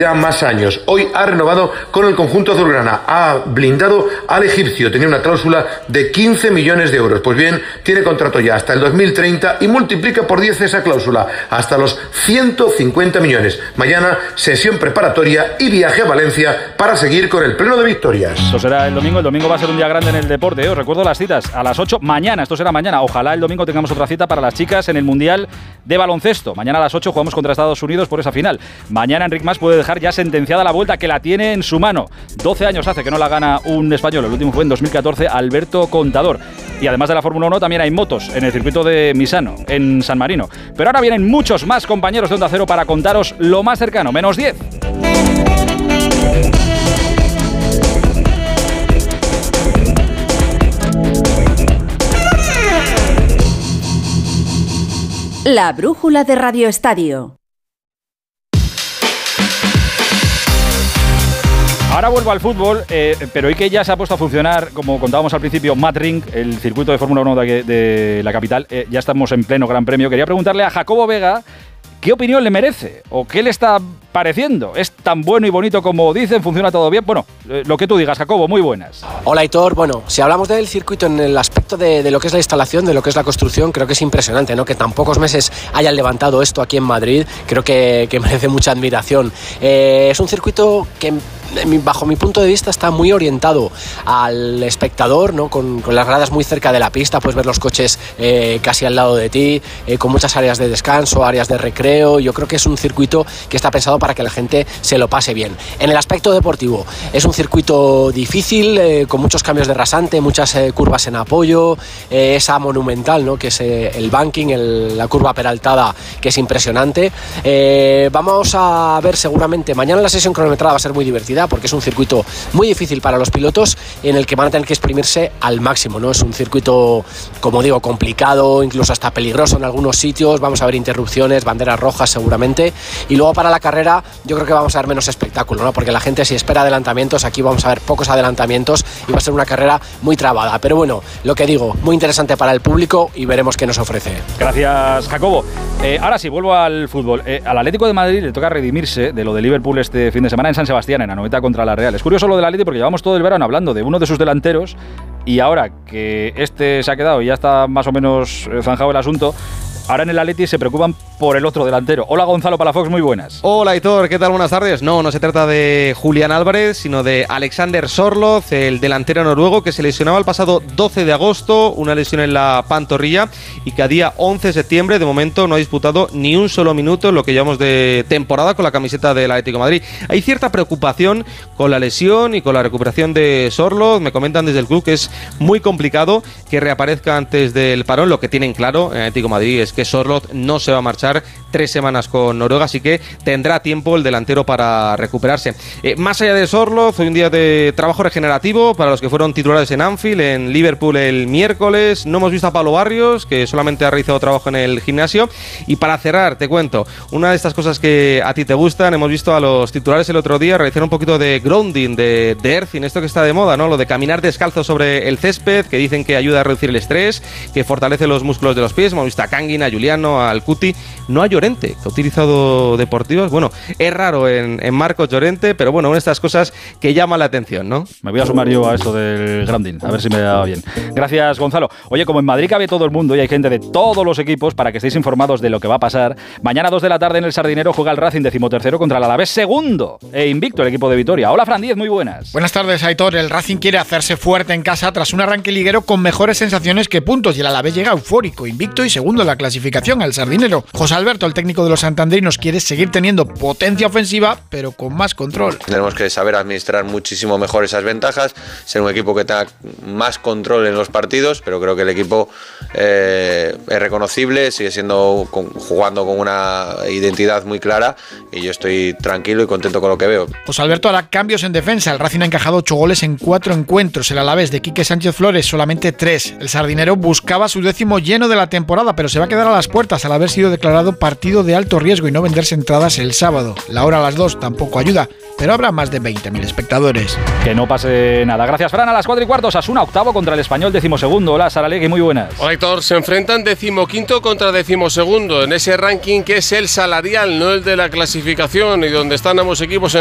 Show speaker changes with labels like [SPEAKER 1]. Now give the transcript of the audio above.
[SPEAKER 1] ya más años. Hoy ha renovado con el conjunto azulgrana, ha blindado al egipcio, tenía una cláusula de 15 millones de euros. Pues bien, tiene contrato ya hasta el 2030 y multiplica por 10 esa cláusula, hasta los 150 millones. Mañana, sesión preparatoria y viaje a Valencia para seguir con el pleno de victorias.
[SPEAKER 2] Esto será el domingo va a ser un día grande en el deporte, Os recuerdo las citas, a las 8 mañana, esto será mañana. Ojalá el domingo tengamos otra cita para las chicas en el Mundial de baloncesto. Mañana a las 8 jugamos contra Estados Unidos por esa final. Mañana Enric Mas puede dejar ya sentenciada la Vuelta, que la tiene en su mano. 12 años hace que no la gana un español, el último fue en 2014, Alberto Contador. Y además de la Fórmula 1 también hay motos en el circuito de Misano, en San Marino. Pero ahora vienen muchos más compañeros de Onda Cero para contaros lo más cercano, -10.
[SPEAKER 3] La brújula de Radio Estadio.
[SPEAKER 2] Ahora vuelvo al fútbol, pero hoy que ya se ha puesto a funcionar, como contábamos al principio, Madrid, el circuito de Fórmula 1 de la capital, ya estamos en pleno Gran Premio. Quería preguntarle a Jacobo Vega qué opinión le merece o qué le está pareciendo. ¿Es tan bueno y bonito como dicen? ¿Funciona todo bien? Bueno, lo que tú digas, Jacobo, muy buenas.
[SPEAKER 4] Hola, Aitor. Bueno, si hablamos del circuito en el aspecto de lo que es la instalación, de lo que es la construcción, creo que es impresionante, ¿no? Que tan pocos meses hayan levantado esto aquí en Madrid, creo que merece mucha admiración. Es un circuito que, bajo mi punto de vista, está muy orientado al espectador, ¿no? Con las gradas muy cerca de la pista, puedes ver los coches casi al lado de ti, con muchas áreas de descanso, áreas de recreo. Yo creo que es un circuito que está pensado para que la gente se lo pase bien. En el aspecto deportivo, es un circuito difícil, con muchos cambios de rasante, muchas curvas en apoyo, esa monumental, ¿no? Que es el banking, la curva peraltada, que es impresionante. Vamos a ver seguramente, mañana la sesión cronometrada va a ser muy divertida, porque es un circuito muy difícil para los pilotos, en el que van a tener que exprimirse al máximo, ¿no? Es un circuito, como digo, complicado, incluso hasta peligroso en algunos sitios. Vamos a ver interrupciones, banderas rojas seguramente, y luego para la carrera yo creo que vamos a ver menos espectáculo, ¿no? Porque la gente, si espera adelantamientos, aquí vamos a ver pocos adelantamientos y va a ser una carrera muy trabada. Pero bueno, lo que digo, muy interesante para el público y veremos qué nos ofrece.
[SPEAKER 2] Gracias, Jacobo. Ahora sí, vuelvo al fútbol. Al Atlético de Madrid le toca redimirse de lo de Liverpool este fin de semana en San Sebastián, en Anoeta contra la Real. Es curioso lo del Atlético porque llevamos todo el verano hablando de uno de sus delanteros y ahora que este se ha quedado y ya está más o menos zanjado el asunto, ahora en el Atleti se preocupan por el otro delantero. Hola, Gonzalo Palafox, muy buenas.
[SPEAKER 5] Hola, Aitor, ¿qué tal? Buenas tardes. No se trata de Julián Álvarez, sino de Alexander Sørloth, el delantero noruego que se lesionaba el pasado 12 de agosto, una lesión en la pantorrilla, y que a día 11 de septiembre, de momento, no ha disputado ni un solo minuto en lo que llevamos de temporada con la camiseta del Atlético de Madrid. Hay cierta preocupación con la lesión y con la recuperación de Sørloth. Me comentan desde el club que es muy complicado que reaparezca antes del parón. Lo que tienen claro en Atlético de Madrid es que Sørloth no se va a marchar 3 semanas con Noruega, así que tendrá tiempo el delantero para recuperarse. Más allá de Sørloth, hoy un día de trabajo regenerativo para los que fueron titulares en Anfield, en Liverpool el miércoles. No hemos visto a Pablo Barrios, que solamente ha realizado trabajo en el gimnasio. Y para cerrar, te cuento, una de estas cosas que a ti te gustan, hemos visto a los titulares el otro día realizar un poquito de grounding, de earthing, esto que está de moda, ¿no? Lo de caminar descalzo sobre el césped, que dicen que ayuda a reducir el estrés, que fortalece los músculos de los pies. Hemos visto a Kangin, a Juliano, al Cuti. No a Llorente, que ha utilizado deportivas. Bueno, es raro en Marcos Llorente, pero bueno, una de estas cosas que llaman la atención, ¿no?
[SPEAKER 2] Me voy a sumar yo a esto del grounding, a ver si me da bien. Gracias, Gonzalo. Oye, como en Madrid cabe todo el mundo y hay gente de todos los equipos, para que estéis informados de lo que va a pasar, mañana 2 de la tarde en el Sardinero juega el Racing 13º contra el Alavés 2º e invicto el equipo de Vitoria. Hola, Fran Díez, muy buenas.
[SPEAKER 6] Buenas tardes, Aitor. El Racing quiere hacerse fuerte en casa tras un arranque liguero con mejores sensaciones que puntos, y el Alavés llega eufórico, invicto y segundo en la clasificación al Sardinero. José Alberto, el técnico de los santanderinos, quiere seguir teniendo potencia ofensiva, pero con más control.
[SPEAKER 7] Tenemos que saber administrar muchísimo mejor esas ventajas, ser un equipo que tenga más control en los partidos, pero creo que el equipo es reconocible, sigue jugando con una identidad muy clara, y yo estoy tranquilo y contento con lo que veo.
[SPEAKER 6] José Alberto hará cambios en defensa. El Racing ha encajado 8 goles en 4 encuentros. El Alavés de Quique Sánchez Flores solamente 3. El Sardinero buscaba su 10º lleno de la temporada, pero se va a quedar a las puertas al haber sido declarado partido de alto riesgo y no venderse entradas el sábado. La hora a las 2 tampoco ayuda. pero habrá más de 20.000 espectadores.
[SPEAKER 2] Que no pase nada. Gracias, Fran. A las 4:15, Osasuna octavo contra el Español 12º. Hola, Saralegui, muy buenas.
[SPEAKER 8] Hola, Héctor. Se enfrentan 15º contra 12º en ese ranking que es el salarial, no el de la clasificación, y donde están ambos equipos en